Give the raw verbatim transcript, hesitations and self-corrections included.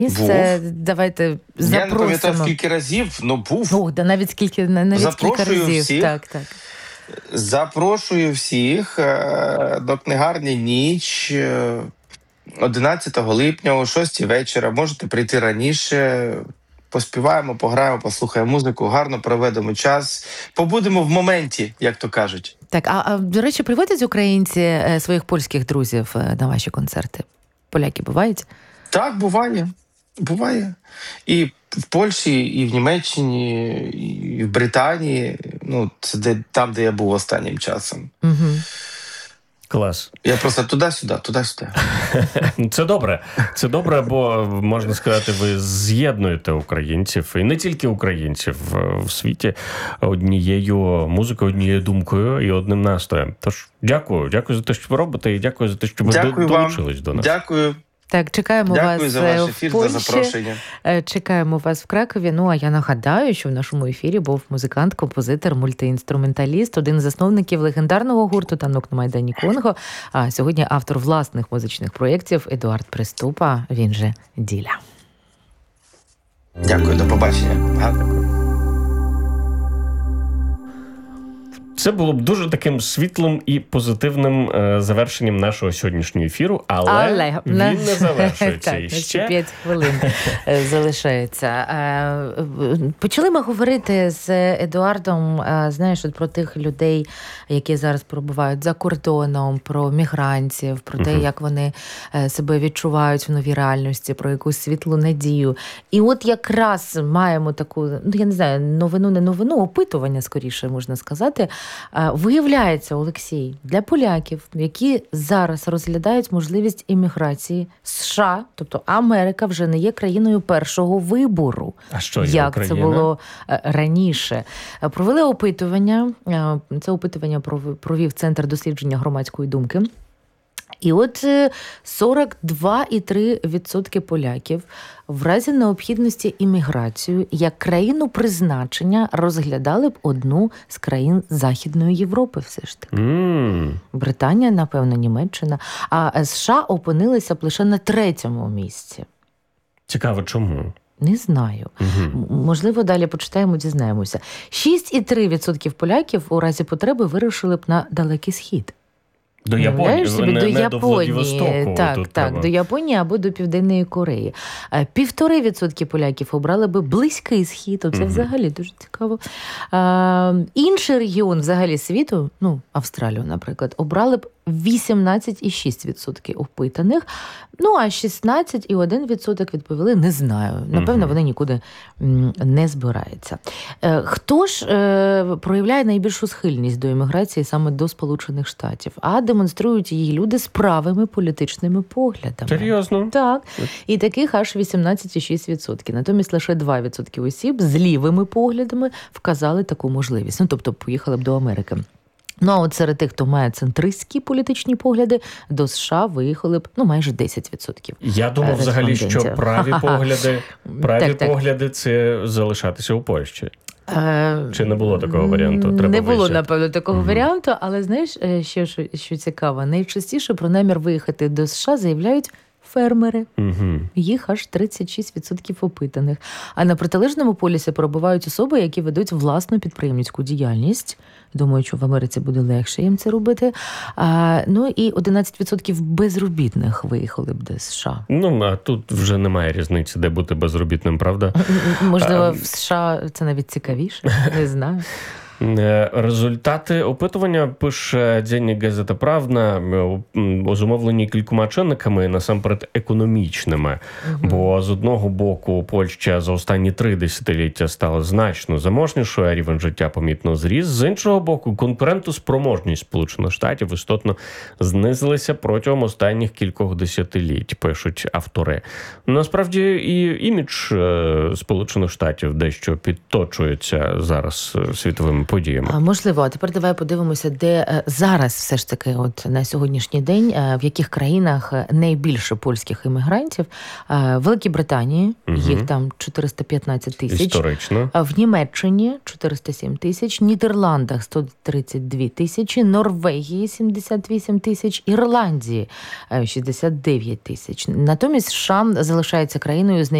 І все, давайте запросимо. Я не пам'ятаю, скільки разів, ну був. О, да навіть скільки, навіть кілька разів. Всіх. Так, так. Запрошую всіх до книгарні «Ніч» одинадцятого липня о шостій вечора. Можете прийти раніше. Поспіваємо, пограємо, послухаємо музику, гарно проведемо час. Побудемо в моменті, як то кажуть. Так, а, а до речі, приводять українці своїх польських друзів на ваші концерти? Поляки бувають? Так, буває. Буває. І в Польщі, і в Німеччині, і в Британії. Ну, це де, там, де я був останнім часом. Угу. Клас. Я просто туди-сюди, туди-сюди. Це добре. Це добре, бо, можна сказати, ви з'єднуєте українців, і не тільки українців, в світі однією музикою, однією думкою і одним настроєм. Тож, дякую. Дякую за те, що ви робите, і дякую за те, що ви дякую долучились вам. до нас. Дякую. Так, чекаємо Дякую вас за ваш в ефір, Польщі. за запрошення. Чекаємо вас в Кракові. Ну, а я нагадаю, що в нашому ефірі був музикант, композитор, мультиінструменталіст, один з засновників легендарного гурту «Танок на Майдані Конго», а сьогодні автор власних музичних проєктів Едуард Приступа, він же Діля. Дякую, до побачення. Гарно. Це було б дуже таким світлим і позитивним е, завершенням нашого сьогоднішнього ефіру, але, але він не завершується. Так, ще п'ять хвилин залишається. Почали ми говорити з Едуардом, знаєш, про тих людей, які зараз перебувають за кордоном, про мігрантів, про те, uh-huh. як вони себе відчувають в новій реальності, про якусь світлу надію. І от якраз маємо таку, ну я не знаю, новину, не новину, опитування, скоріше можна сказати. Виявляється, Олексій, для поляків, які зараз розглядають можливість імміграції, США, тобто Америка, вже не є країною першого вибору. А що є як Україна? Це було раніше. Провели опитування. Це опитування провів Центр дослідження громадської думки. І от сорок два цілих три десятих відсотка поляків в разі необхідності імміграцію як країну призначення розглядали б одну з країн Західної Європи все ж таки. Mm. Британія, напевно, Німеччина. А США опинилися б лише на третьому місці. Цікаво, чому? Не знаю. Угу. Можливо, далі почитаємо, дізнаємося. шість цілих три десятих відсотка поляків у разі потреби вирушили б на Далекий Схід. До Японії, собі, не, до не Японії, до Владивостоку. Так, тут так, треба. до Японії або до Південної Кореї. Півтори відсотки поляків обрали би Близький Схід, це угу. взагалі дуже цікаво. А, інший регіон взагалі світу, ну, Австралію, наприклад, обрали б вісімнадцять цілих шість десятих відсотка опитаних, ну, а шістнадцять цілих один відсоток відповіли «не знаю». Напевно, угу. вони нікуди не збираються. Хто ж е, проявляє найбільшу схильність до імміграції саме до Сполучених Штатів? А демонструють її люди з правими політичними поглядами. Серйозно? Так. І таких аж вісімнадцять цілих шість десятих відсотка. Натомість лише два відсотки осіб з лівими поглядами вказали таку можливість. Ну, тобто поїхали б до Америки. Ну, а от серед тих, хто має центристські політичні погляди, до США виїхали б, ну, майже десять відсотків. Я думав взагалі, що праві погляди, праві так, так. погляди – це залишатися у Польщі. Чи не було такого варіанту? Треба не було, виїжджати. напевно, такого угу. варіанту, але, знаєш, що, що, що цікаво, найчастіше про намір виїхати до США заявляють фермери. Угу. Їх аж тридцять шість відсотків опитаних. А на протилежному полюсі перебувають особи, які ведуть власну підприємницьку діяльність. Думаю, що в Америці буде легше їм це робити. А, ну і одинадцять відсотків безробітних виїхали б до США. Ну, а тут вже немає різниці, де бути безробітним, правда? Можливо, а... в США це навіть цікавіше, не знаю. Результати опитування, пише Дзенник Газета Правда, зумовлені кількома чинниками, насамперед економічними. Угу. Бо з одного боку Польща за останні три десятиліття стала значно заможнішою, а рівень життя помітно зріс. З іншого боку, конкурентоспроможність Сполучених Штатів істотно знизилася протягом останніх кількох десятиліть, пишуть автори. Насправді і імідж Сполучених Штатів дещо підточується зараз світовими подіями. А, можливо. А тепер давай подивимося, де зараз все ж таки от на сьогоднішній день, в яких країнах найбільше польських іммігрантів. В Великій Британії, угу. їх там чотириста п'ятнадцять тисяч. Історично. В Німеччині чотириста сім тисяч, Нідерландах сто тридцять дві тисячі, Норвегії сімдесят вісім тисяч, Ірландії шістдесят дев'ять тисяч. Натомість США залишається країною з